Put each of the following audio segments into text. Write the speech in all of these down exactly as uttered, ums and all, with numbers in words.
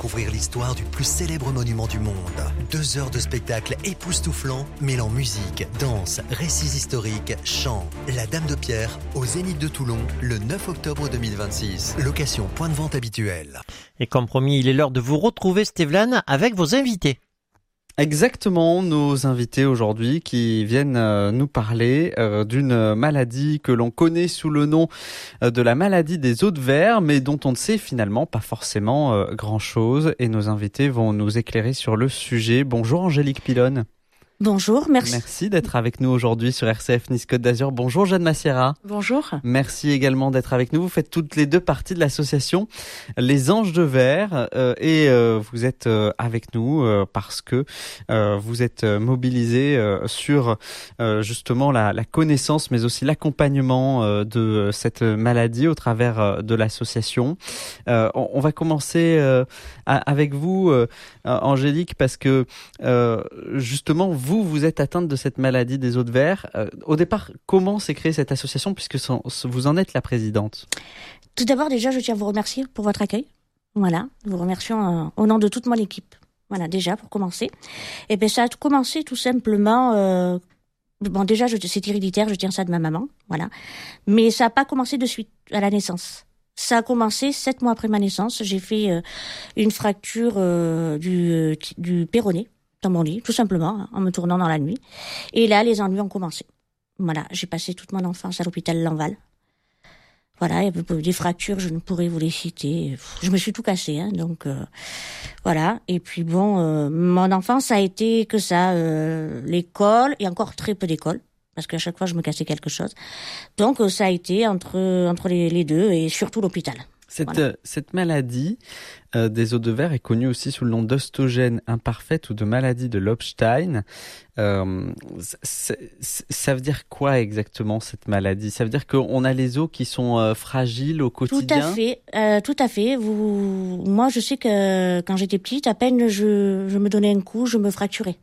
Découvrir l'histoire du plus célèbre monument du monde. Deux heures de spectacle époustouflant, mêlant musique, danse, récits historiques, chants. La Dame de Pierre, au Zénith de Toulon, le neuf octobre deux mille vingt-six. Location point de vente habituel. Et comme promis, il est l'heure de vous retrouver, Stéphane, avec vos invités. Exactement, nos invités aujourd'hui qui viennent euh, nous parler euh, d'une maladie que l'on connaît sous le nom euh, de la maladie des os de verre, mais dont on ne sait finalement pas forcément euh, grand-chose. Et nos invités vont nous éclairer sur le sujet. Bonjour Angélique Pilonne. Bonjour, merci. Merci d'être avec nous aujourd'hui sur R C F Nice Côte d'Azur. Bonjour Jeanne Massiera. Bonjour. Merci également d'être avec nous. Vous faites toutes les deux partie de l'association Les Anges de Verre euh, et euh, vous êtes euh, avec nous euh, parce que euh, vous êtes mobilisés euh, sur euh, justement la, la connaissance mais aussi l'accompagnement euh, de cette maladie au travers euh, de l'association. Euh, on, on va commencer euh, à, avec vous euh, Angélique parce que euh, justement vous Vous, vous êtes atteinte de cette maladie des os de verre. Euh, au départ, comment s'est créée cette association puisque vous en êtes la présidente? Tout d'abord, déjà, je tiens à vous remercier pour votre accueil. Voilà, nous vous remercions euh, au nom de toute mon équipe. Voilà, déjà, pour commencer. Et bien, ça a commencé tout simplement... Euh, bon, déjà, je, c'est héréditaire, je tiens ça de ma maman. Voilà. Mais ça n'a pas commencé de suite, à la naissance. Ça a commencé sept mois après ma naissance. J'ai fait euh, une fracture euh, du, du péroné. Dans mon lit, tout simplement, en me tournant dans la nuit. Et là, les ennuis ont commencé. Voilà, j'ai passé toute mon enfance à l'hôpital Lanval. Voilà, il y avait des fractures, je ne pourrais vous les citer. Je me suis tout cassé, hein, donc euh, voilà. Et puis bon, euh, mon enfance a été que ça, euh, l'école, et encore très peu d'école, parce qu'à chaque fois, je me cassais quelque chose. Donc euh, ça a été entre, entre les, les deux, et surtout l'hôpital. Cette, voilà. euh, cette maladie euh, des os de verre est connue aussi sous le nom d'ostogène imparfaite ou de maladie de Lobstein. Euh, c'est, c'est, ça veut dire quoi exactement cette maladie? Ça veut dire qu'on a les os qui sont euh, fragiles au quotidien? Tout à fait, euh, tout à fait. Vous, moi, je sais que quand j'étais petite, à peine je, je me donnais un coup, je me fracturais.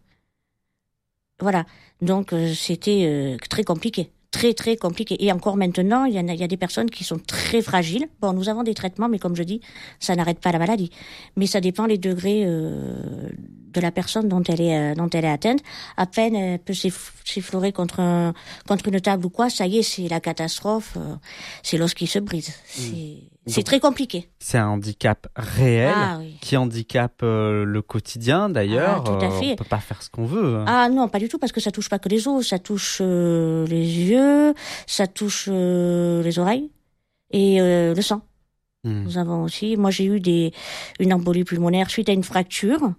Voilà, donc euh, c'était euh, très compliqué. Très, très compliqué. Et encore maintenant, il y, en a, il y a des personnes qui sont très fragiles. Bon, nous avons des traitements, mais comme je dis, ça n'arrête pas la maladie. Mais ça dépend les degrés euh, de la personne dont elle est, euh, dont elle est atteinte. À peine elle peut s'effleurer contre, un, contre une table ou quoi, ça y est, c'est la catastrophe. Euh, c'est l'os qui se brise. C'est, mmh. c'est très compliqué. C'est un handicap réel ah, oui. qui handicape euh, le quotidien d'ailleurs. Ah, tout à fait. Euh, on peut pas faire ce qu'on veut. Ah non, pas du tout, parce que ça touche pas que les os, ça touche euh, les yeux, ça touche euh, les oreilles et euh, le sang. Mmh. Nous avons aussi, moi j'ai eu des une embolie pulmonaire suite à une fracture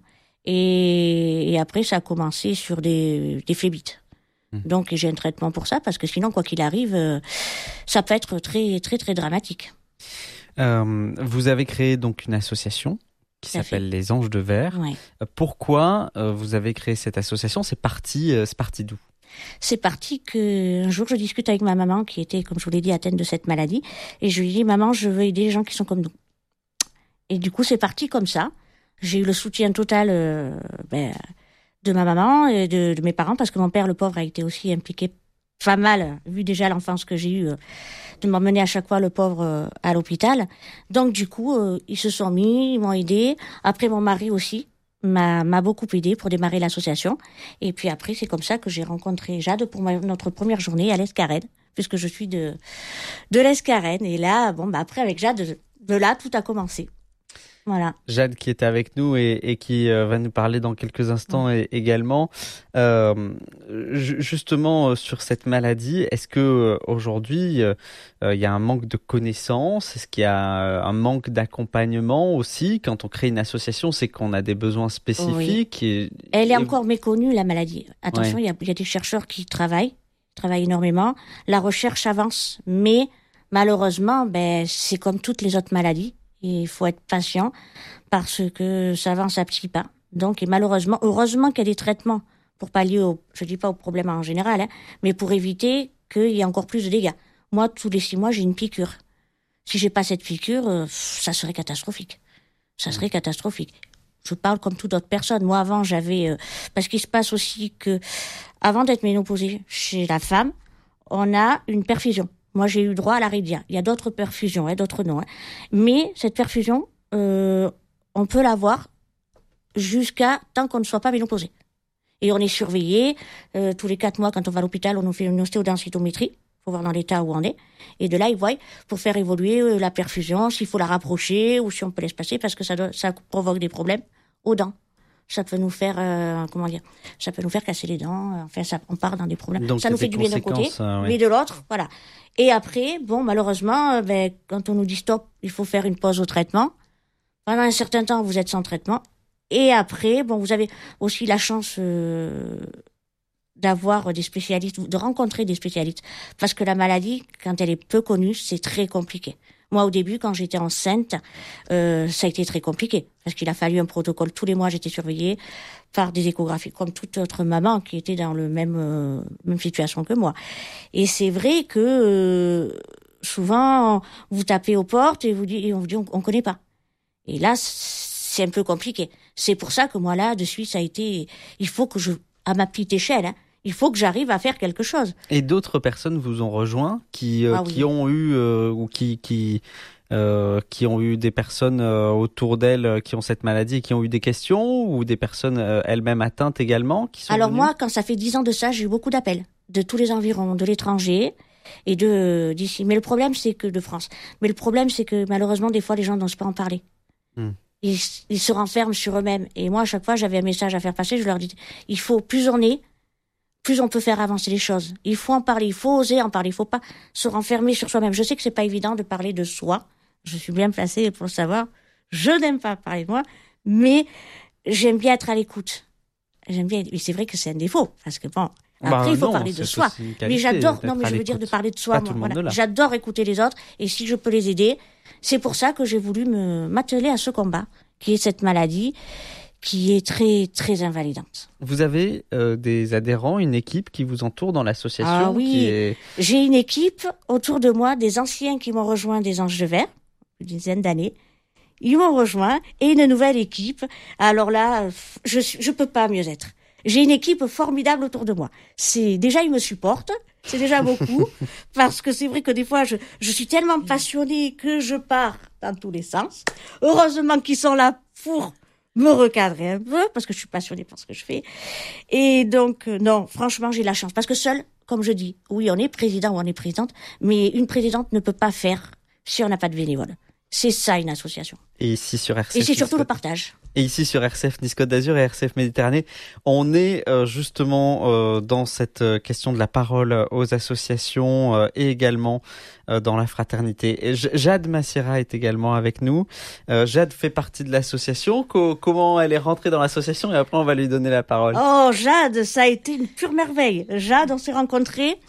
et, et après ça a commencé sur des, des phlébites. Mmh. Donc j'ai un traitement pour ça parce que sinon quoi qu'il arrive, euh, ça peut être très très très dramatique. Euh, vous avez créé donc une association qui s'appelle Les Anges de Verre. Ouais. Pourquoi euh, vous avez créé cette association? C'est parti, euh, c'est parti d'où? C'est parti que un jour je discute avec ma maman qui était, comme je vous l'ai dit, atteinte de cette maladie et je lui dis maman, je veux aider les gens qui sont comme nous. Et du coup c'est parti comme ça. J'ai eu le soutien total euh, ben, de ma maman et de, de mes parents parce que mon père le pauvre a été aussi impliqué pas mal, vu déjà l'enfance que j'ai eue, euh, de m'emmener à chaque fois le pauvre euh, à l'hôpital. Donc du coup, euh, ils se sont mis, ils m'ont aidé. Après, mon mari aussi m'a, m'a beaucoup aidé pour démarrer l'association. Et puis après, c'est comme ça que j'ai rencontré Jade pour ma, notre première journée à l'Escarène, puisque je suis de de l'Escarène. Et là, bon, bah après avec Jade, de, de là, tout a commencé. Voilà. Jade qui est avec nous et, et qui euh, va nous parler dans quelques instants mmh. et, également. Euh, justement, euh, sur cette maladie, est-ce que euh, aujourd'hui, il euh, y a un manque de connaissances? Est-ce qu'il y a un manque d'accompagnement aussi? Quand on crée une association, c'est qu'on a des besoins spécifiques. Oui. Et, Elle est et... encore méconnue, la maladie. Attention, il ouais. y, y a des chercheurs qui travaillent, travaillent énormément. La recherche avance, mais malheureusement, ben, c'est comme toutes les autres maladies. Il faut être patient parce que ça avance à petits pas. Donc, et malheureusement, heureusement qu'il y a des traitements pour pallier au, je dis pas au problème en général, hein, mais pour éviter qu'il y ait encore plus de dégâts. Moi, tous les six mois, j'ai une piqûre. Si j'ai pas cette piqûre, euh, ça serait catastrophique. Ça serait catastrophique. Je parle comme toute autre personne. Moi, avant, j'avais, euh, parce qu'il se passe aussi que, avant d'être ménopausée chez la femme, on a une perfusion. Moi, j'ai eu droit à la Rédia. Il y a d'autres perfusions, hein, d'autres non. Hein. Mais cette perfusion, euh, on peut l'avoir jusqu'à tant qu'on ne soit pas ménopausé. Et on est surveillé euh, tous les quatre mois quand on va à l'hôpital, on nous fait une ostéodensitométrie, faut voir dans l'état où on est. Et de là, ils voient pour faire évoluer euh, la perfusion, s'il faut la rapprocher ou si on peut l'espacer, parce que ça, doit, ça provoque des problèmes aux dents. Ça peut nous faire, euh, comment dire, ça peut nous faire casser les dents. Enfin, ça, on part dans des problèmes. Donc, ça nous fait du bien d'un côté, euh, ouais. mais de l'autre, voilà. Et après, bon, malheureusement, euh, ben, quand on nous dit stop, il faut faire une pause au traitement. Pendant un certain temps, vous êtes sans traitement. Et après, bon, vous avez aussi la chance euh, d'avoir des spécialistes, de rencontrer des spécialistes. Parce que la maladie, quand elle est peu connue, c'est très compliqué. Moi, au début, quand j'étais enceinte, euh, ça a été très compliqué. Parce qu'il a fallu un protocole. Tous les mois, j'étais surveillée par des échographies, comme toute autre maman qui était dans le même euh, même situation que moi. Et c'est vrai que euh, souvent, vous tapez aux portes et, vous dit, et on vous dit on, on connaît pas. Et là, c'est un peu compliqué. C'est pour ça que moi, là, de suite, ça a été... Il faut que je... À ma petite échelle, hein, il faut que j'arrive à faire quelque chose. Et d'autres personnes vous ont rejoint qui, euh, ah, oui. qui ont eu... Euh, ou qui... qui... Euh, qui ont eu des personnes euh, autour d'elles euh, qui ont cette maladie et qui ont eu des questions, ou des personnes euh, elles-mêmes atteintes également qui sont Alors venues? Moi, quand ça fait dix ans de ça, j'ai eu beaucoup d'appels de tous les environs, de l'étranger et de d'ici. Mais le problème, c'est que de France. Mais le problème, c'est que malheureusement, des fois, les gens n'osent pas en parler. Hmm. Ils, ils se renferment sur eux-mêmes. Et moi, à chaque fois, j'avais un message à faire passer. Je leur dis, il faut plus on est, plus on peut faire avancer les choses. Il faut en parler, il faut oser en parler. Il faut pas se renfermer sur soi-même. Je sais que c'est pas évident de parler de soi. Je suis bien placée pour le savoir. Je n'aime pas parler de moi, mais j'aime bien être à l'écoute. J'aime bien. Et c'est vrai que c'est un défaut, parce que bon. Après, bah il faut non, parler de soi. Qualité, mais j'adore. Non, mais je veux dire de parler de soi. Moi, voilà. J'adore écouter les autres, et si je peux les aider, c'est pour ça que j'ai voulu me m'atteler à ce combat, qui est cette maladie, qui est très très invalidante. Vous avez euh, des adhérents, une équipe qui vous entoure dans l'association. Ah oui. Qui est... J'ai une équipe autour de moi, des anciens qui m'ont rejoint des Anges de Verre. Une dizaine d'années, ils m'ont rejoint, et une nouvelle équipe. Alors là, je suis, je peux pas mieux être. J'ai une équipe formidable autour de moi. C'est déjà ils me supportent, c'est déjà beaucoup, parce que c'est vrai que des fois je je suis tellement passionnée que je pars dans tous les sens. Heureusement qu'ils sont là pour me recadrer un peu, parce que je suis passionnée par ce que je fais. Et donc euh, non, franchement, j'ai la chance, parce que seule, comme je dis, oui, on est président ou on est présidente, mais une présidente ne peut pas faire si on n'a pas de bénévoles. C'est ça, une association. Et ici sur R C F... Et c'est surtout le partage. Et ici sur R C F Nice-Côte d'Azur et R C F Méditerranée, on est euh, justement euh, dans cette question de la parole aux associations euh, et également euh, dans la fraternité. Et Jade Massira est également avec nous. Euh, Jade fait partie de l'association. Co- comment elle est rentrée dans l'association, et après on va lui donner la parole. Oh, Jade, ça a été une pure merveille. Jade, on s'est rencontrés...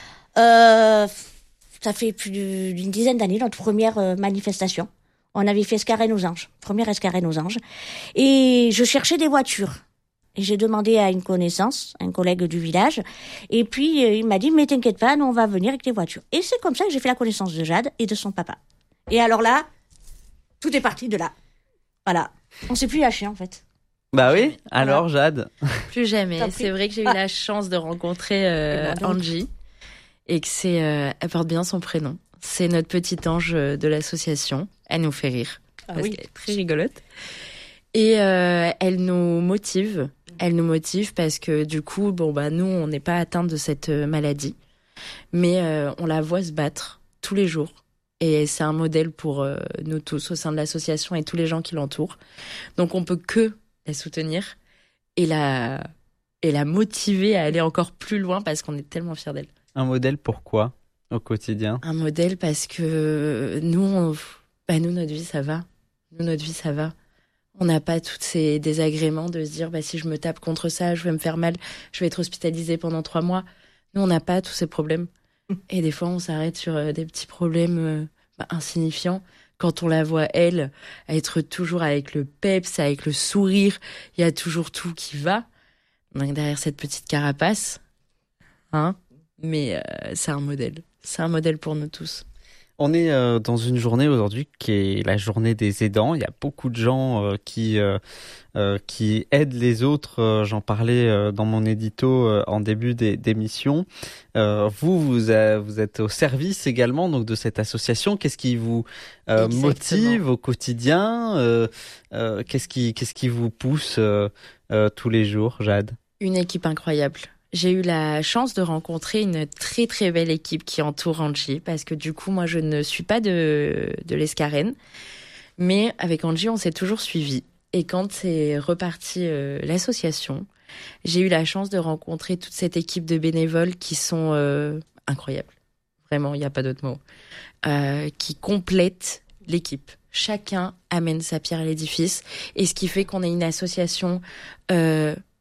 Euh... Ça fait plus d'une dizaine d'années, notre première euh, manifestation. On avait fait Escarène aux Anges, première Escarène aux Anges. Et je cherchais des voitures. Et j'ai demandé à une connaissance, un collègue du village. Et puis, euh, il m'a dit, mais t'inquiète pas, nous, on va venir avec des voitures. Et c'est comme ça que j'ai fait la connaissance de Jade et de son papa. Et alors là, tout est parti de là. Voilà. On s'est plus lâché, en fait. Bah oui, alors Jade. Plus jamais. C'est vrai que j'ai eu la chance de rencontrer euh, Angie. Et que c'est, euh, elle porte bien son prénom. C'est notre petite ange de l'association. Elle nous fait rire. Ah parce oui. qu'elle est très rigolote. Et euh, elle nous motive. Elle nous motive parce que du coup, bon bah nous, on n'est pas atteints de cette maladie, mais euh, on la voit se battre tous les jours. Et c'est un modèle pour euh, nous tous au sein de l'association et tous les gens qui l'entourent. Donc on peut que la soutenir et la et la motiver à aller encore plus loin parce qu'on est tellement fiers d'elle. Un modèle pourquoi au quotidien? Un modèle parce que nous, on, bah nous, notre vie, ça va. Nous, notre vie, ça va. On n'a pas tous ces désagréments de se dire, bah, si je me tape contre ça, je vais me faire mal, je vais être hospitalisée pendant trois mois. Nous, on n'a pas tous ces problèmes. Et des fois, on s'arrête sur euh, des petits problèmes euh, bah, insignifiants. Quand on la voit, elle, à être toujours avec le peps, avec le sourire, il y a toujours tout qui va. Donc, derrière cette petite carapace, hein, mais euh, c'est un modèle. C'est un modèle pour nous tous. On est euh, dans une journée aujourd'hui qui est la journée des aidants. Il y a beaucoup de gens euh, qui euh, euh, qui aident les autres. Euh, j'en parlais euh, dans mon édito euh, en début des, d'émission. Euh, vous, vous, euh, vous êtes au service également donc de cette association. Qu'est-ce qui vous euh, motive au quotidien euh, euh, Qu'est-ce qui qu'est-ce qui vous pousse euh, euh, tous les jours, Jade? Une équipe incroyable. J'ai eu la chance de rencontrer une très très belle équipe qui entoure Angie, parce que du coup, moi, je ne suis pas de, de l'Escarène, mais avec Angie, on s'est toujours suivis. Et quand c'est reparti euh, l'association, j'ai eu la chance de rencontrer toute cette équipe de bénévoles qui sont euh, incroyables. Vraiment, il n'y a pas d'autre mot. Euh, qui complètent l'équipe. Chacun amène sa pierre à l'édifice, et ce qui fait qu'on est une association euh,